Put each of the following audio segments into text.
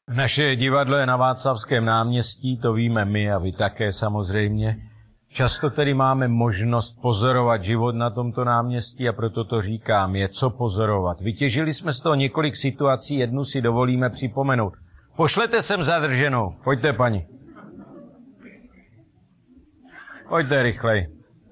Naše divadlo je na Václavském náměstí, to víme my a vy také samozřejmě. Často tedy máme možnost pozorovat život na tomto náměstí a proto to říkám, je co pozorovat. Vytěžili jsme z toho několik situací, jednu si dovolíme připomenout. Pošlete sem zadrženou. Pojďte, paní. Pojďte rychlej.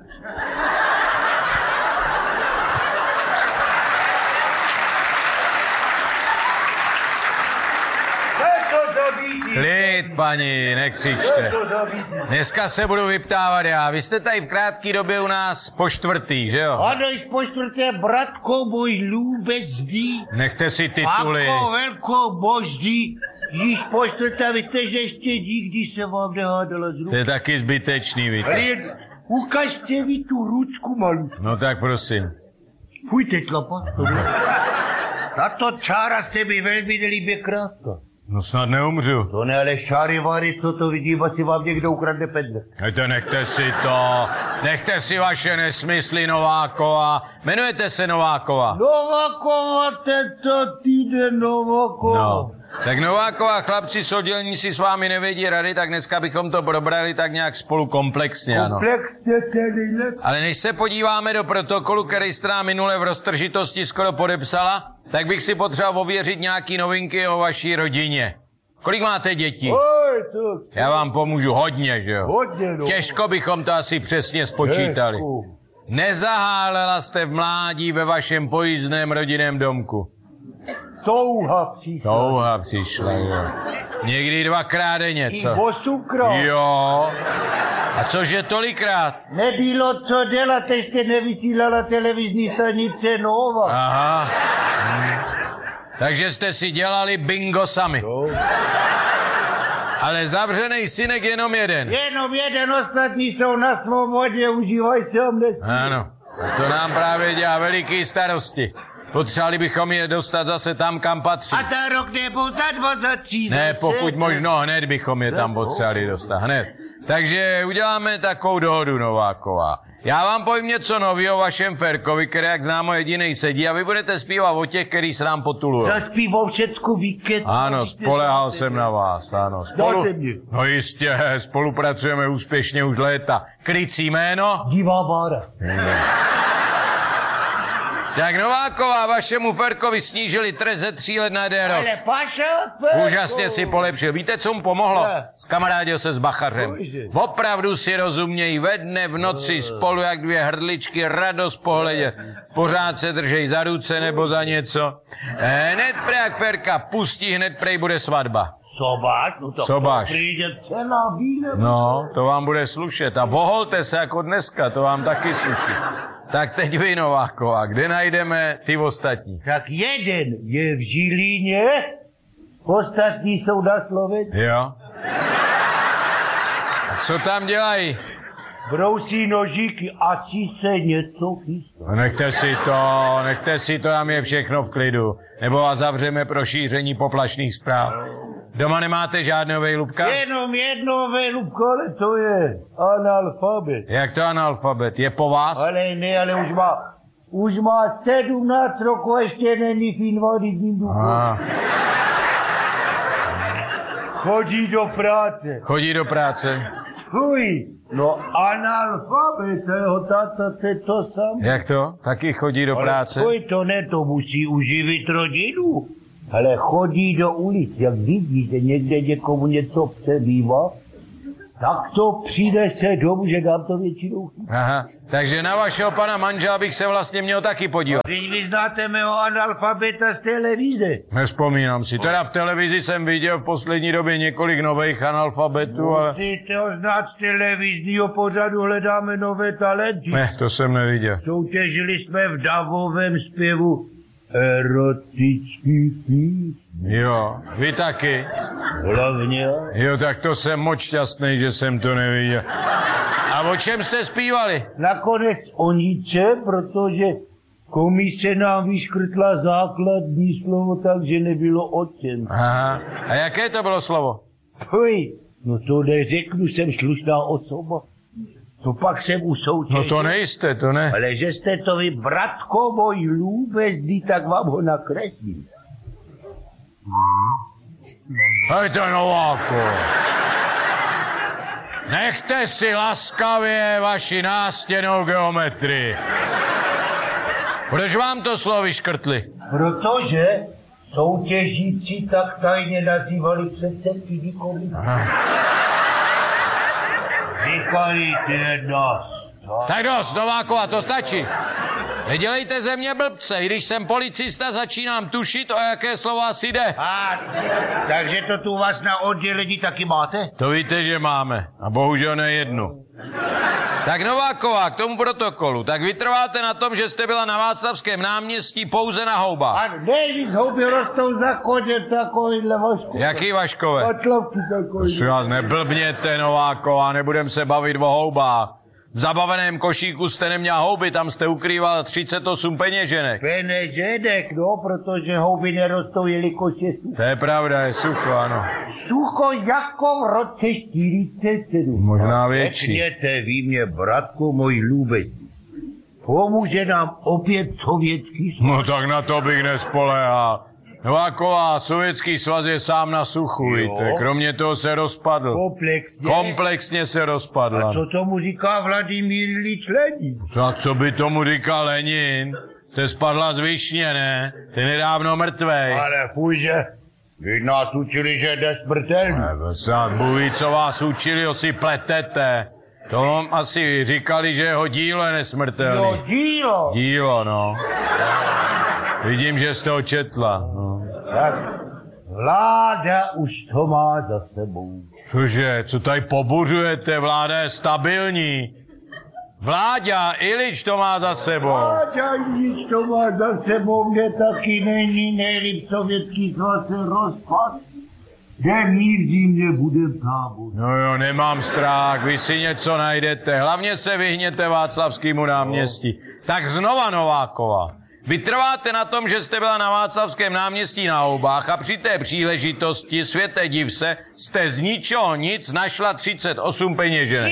Klid, paní, nekřičte. Dneska se budu vyptávat já. Vy jste tady v krátké době u nás po čtvrtý, že jo? Ano, již po čtvrté, bratko můj lůbezdý. Nechte si tituly. Ako velko boždý. Již po čtvrté, víte, že ještě dík, když se vám nehádala z ruky. To je taky zbytečný, víte. Ale ukažte mi tu ručku malou. No tak prosím. Půjte tlapat. Tato čára se mi velmi nelíbí krátká. No snad neumřu. To ne, ale šáry-váry, co to vidím, asi vám někdo ukradne pendle. Nechte si to. Nechte si vaše nesmysly, Nováková. Jmenujete se Nováková. Nováková, tento týden Nováková. No. Tak Nováková, chlapci sodělníci s vámi nevědí rady, tak dneska bychom to probrali tak nějak spolu komplexně, ano. Komplexně tedy ne. Ale než se podíváme do protokolu, který jste nám minule v roztržitosti skoro podepsala, tak bych si potřeboval ověřit nějaký novinky o vaší rodině. Kolik máte dětí? Oj, to... Já vám pomůžu hodně, že jo? Hodně, no. Těžko bychom to asi přesně spočítali. Nezahálela jste v mládí ve vašem pojízdném rodinném domku. Touha přišla, jo. Někdy 2krát denně, co? 8krát. Jo. A cože tolikrát? Nebylo co dělat, ještě nevysílala televizní stanice Nova. Aha. Takže jste si dělali bingo sami. No. Ale zavřenej synek jenom jeden. Jenom jeden, ostatní jsou na svobodě, užívaj se omnesí. Ano. A to nám právě dělá veliký starosti. Potřebovali bychom je dostat zase tam, kam patří. A za rok nebo za 2, za 3. Ne, pokud možno hned bychom je tam potřebovali dostat. Hned. Takže uděláme takovou dohodu, Nováková. Já vám povím něco nového o vašem Ferkovi, který, jak známo, jedinej sedí a vy budete zpívat o těch, který se nám potulují. Zaspíval všecko víkend. Ano, spolehal jsem na vás, ano. No jistě, spolupracujeme úspěšně už léta. Krycí jméno? Divá Bára. Tak Nováková, vašemu Ferkovi snížili trest ze 3 let na 1 rok. Ale paša, Úžasně si polepšil. Víte, co mu pomohlo? Kamarádil se s bachařem. Opravdu si rozumějí ve dne, v noci spolu jak 2 hrdličky, radost pohledět. Pořád se držej za ruce nebo za něco. Hned prej jak Ferka pustí, hned prej bude svatba. Sobáš? No to Sobáš. Přijde cena víne. No, to vám bude slušet. A voholte se jako dneska, to vám taky sluší. Tak teď vy, Nováková, kde najdeme ty ostatní? Tak jeden je v Žilíně, ostatní jsou na Slovensku. Jo. A co tam dělají? Brousí nožíky, asi se něco chystá. Nechte si to, tam je všechno v klidu. Nebo vás zavřeme pro šíření poplašných zpráv. Doma nemáte žádného vejlubka? Jenom jedno vejlubko, ale to je analfabet. Jak to analfabet? Je po vás? Ale ne, ale už má 17 roků, ještě není v invalidním důchodu. Chodí do práce. Fuj, no analfabet, jeho táta, to je to samé. Jak to? Taky chodí do práce? Ale to musí uživit rodinu. Ale chodí do ulic, jak vidíte, někde někomu něco přebývá, tak to přijde se domů, že dám to většinou. Aha, takže na vašeho pana manžela bych se vlastně měl taky podívat. Když vy znáte mého analfabeta z televize. Nevzpomínám si, teda v televizi jsem viděl v poslední době několik nových analfabetů, ale... Musíte ho znát z televizního pořadu, hledáme nové talenty. Ne, to jsem neviděl. Soutěžili jsme v davovém zpěvu erotický písní. Jo, vy taky? Hlavně. Jo, tak to jsem moc šťastný, že jsem to neviděl. A o čem jste zpívali? Nakonec o ničem, protože komise nám vyškrtla základní slovo, takže nebylo o čem. Aha, a jaké to bylo slovo? Fuj, no to neřeknu, jsem slušná osoba. To pak jsem u soutěže. No to nejste, to ne. Ale že jste to vy, bratko můj lůbezdý, tak vám ho nakreslím. Hejte, Nováku. Nechte si laskavě vaši nástěnou geometrii. Proč vám to slovo vyškrtli? Protože soutěžící tak tajně nazývali předsedky výkonů. Říkali ty nás. Tak dost, Novákova, to stačí. Nedělejte ze mě blbce, i když jsem policista, začínám tušit, o jaké slovo asi jde. Takže to tu vás na oddělení taky máte? To víte, že máme. A bohužel nejednu. Tak Nováková, k tomu protokolu. Tak vytrváte na tom, že jste byla na Václavském náměstí pouze na houbách. A nejvíc houby rostou za koně takovýhle vaškové. Jaký vaškové? Atlavky takový. Neblbněte, Nováková, nebudem se bavit o houbách. V zabaveném košíku jste neměla houby, tam jste ukrýval 38 peněženek. Peněženek, no, protože houby nerostou, jelikož je sucho. To je pravda, je sucho, ano. Sucho jako v roce 47. Možná větší. Řekněte vy mě, bratko můj lůbecí, pomůže nám opět Sovětský svaz? No tak na to bych nespoléhal. Nováková, Sovětský svaz je sám na suchu, víte. Kromě toho se rozpadl. Komplexně se rozpadl. A co tomu říká Vladimír Ilič Lenin? Tak co by tomu říkal Lenin? Jste spadla z višně, ne? Ty nedávno mrtvej. Ale půjde. Vy nás učili, že jde smrtelný. Snad Bůh ví, co vás učili, si pletete. To vám asi říkali, že jeho dílo je nesmrtelný. Jo, dílo. Dílo, no. Vidím, že jste ho četla. No. Tak, vláda už to má za sebou. Cože, co tady pobuřujete? Vláda je stabilní. Vláďa Ilič to má za sebou. Vláda Ilič to má za sebou, kde taky není, nejlíp Sovětský svaz se rozpad. Kde mír zimě bude v táboru. No jo, nemám strach, vy si něco najdete. Hlavně se vyhněte Václavskému náměstí. Tak znova Nováková. Vy trváte na tom, že jste byla na Václavském náměstí na houbách a při té příležitosti, světe div se, jste z ničeho nic našla 38 peněženek.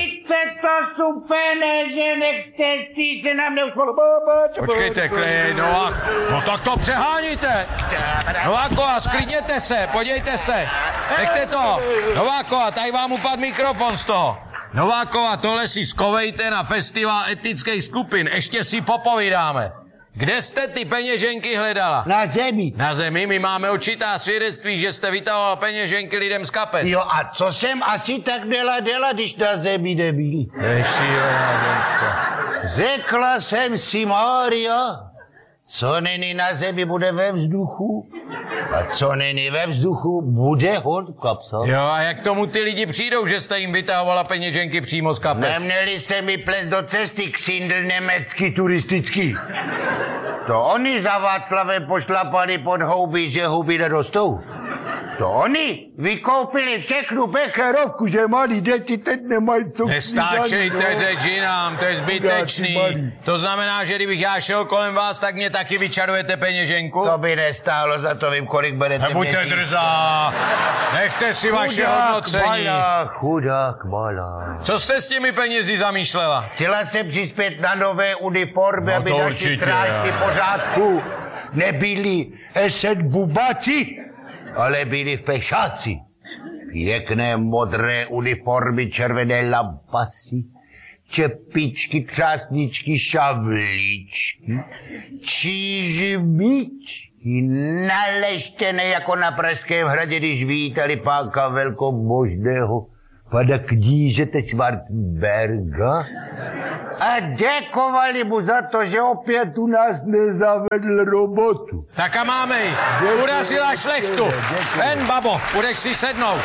38 peněženek jste si se nám neuspalo. Počkejte, klej, Novák, no tak to přeháníte. Nováková, sklidněte se, podívejte se. Nechte to. Nováková, tady vám upadl mikrofon z toho. Nováková, tohle si skovejte na festival etnických skupin, ještě si popovídáme. Kde jste ty peněženky hledala? Na zemi. Na zemi? My máme určitá svědectví, že jste vytahoval peněženky lidem z kapes. Jo, a co jsem asi tak měla dělat, když na zemi nebyli? To je šílená ženská. Řekla jsem si, Mária, co není na zemi, bude ve vzduchu. A co není ve vzduchu, bude hod v kapsách. Jo, a jak tomu ty lidi přijdou, že jste jim vytahovala peněženky přímo z kapes? Neměli se mi ples do cesty ksindl německý turistický. To oni za Václavem pošlapali pod houby, že houby nerostou. To oni vykoupili všechnu becherovku, že malí děti teď nemají co. Nestáčejte řeč jinam, to je zbytečný. To znamená, že kdybych já šel kolem vás, tak mě taky vyčarujete peněženku? To by nestálo, za to vím, kolik berete měsíc. Nebuďte drzá, nechte si vaše hodnocení. Chudák malá. Co jste s těmi penězi zamýšlela? Chtěla jsem přispět na nové uniformy, No aby naši strážci pořádku nebyli eset bubaci, ale byli fešáci. Pěkné modré uniformy, červené lampasy, čepičky, krásničky, šavličky, čížmičky, naleštěné jako na Pražském hradě, když vítali pánka velkobožného pana knížete Schwarzenberga a děkovali mu za to, že opět u nás nezavedl robotu. Tak a máme ji. Urazila šlechtu. Ven, babo, půjdeš si sednout.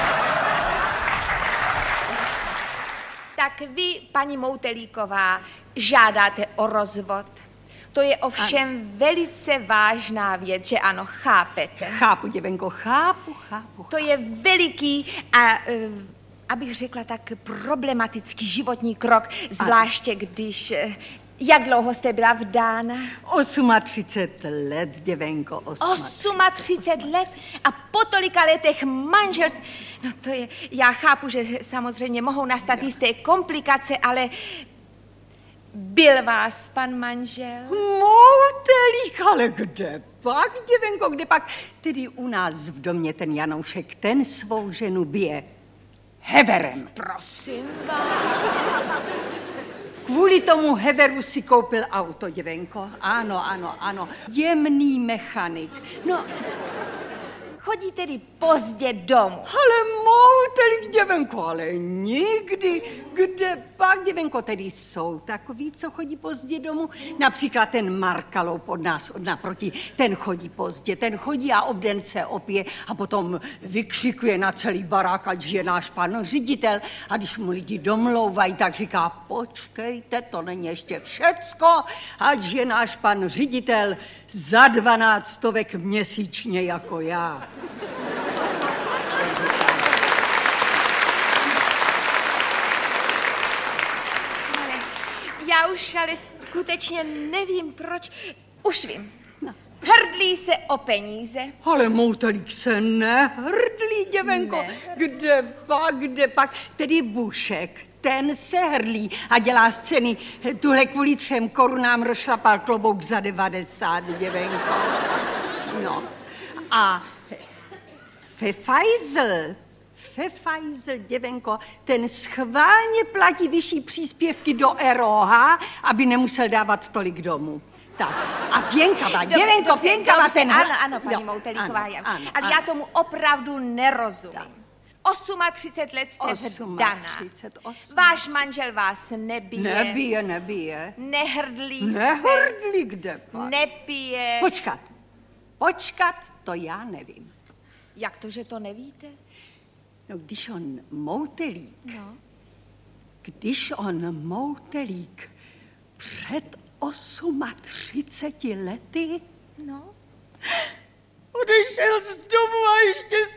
Tak vy, paní Moutelíková, žádáte o rozvod. To je ovšem velice vážná věc, že ano, chápete? Chápu, děvenko, chápu. To je veliký a, abych řekla tak, problematický životní krok, zvláště když... Jak dlouho jste byla vdána? 38 let, děvenko, 38 let a po tolika letech manželství. No to je, já chápu, že samozřejmě mohou nastat jisté komplikace, ale byl vás pan manžel? Moutelík, ale kde pak, děvenko, kde pak? Tedy u nás v domě ten Janoušek, ten svou ženu bije heverem. Prosím vás. Kvůli tomu heveru si koupil auto, děvenko. Ano. Jemný mechanik. No, Chodí tedy pozdě domů. ale moutelik, děvenko, ale nikdy. Kde pak, děvenko, tedy jsou takový, co chodí pozdě domů? Například ten Markalou od nás, od naproti, ten chodí pozdě, ten chodí a obden se opije a potom vykřikuje na celý barák, ať je náš pan ředitel. A když mu lidi domlouvají, tak říká, počkejte, to není ještě všecko, ať je náš pan ředitel za 12 stovek měsíčně jako já. Já už ale skutečně nevím, proč. Už vím. Hrdlí se o peníze. Ale moutelík se nehrdlí, děvenko. Ne. Kde pak? Tedy Bušek, ten se hrdlí a dělá scény. Tuhle kvůli 3 korunám rozšlapal klobouk za 90, děvenko. No. A Fefajzl, děvenko, ten schválně platí vyšší příspěvky do ROH, aby nemusel dávat tolik domů. Tak, a Pěnkava, děvenko, Pěnkava ten... Ano, paní Moutelíková, ano. ale já tomu opravdu nerozumím. 38 let jste vdaná. Váš manžel vás nebije. Nebije. Nehrdlí se. Nehrdlí, kde pak? Nepije. Počkat, to já nevím. Jak to, že to nevíte? No, když on moutelík před 38 lety No. odešel z domu a ještě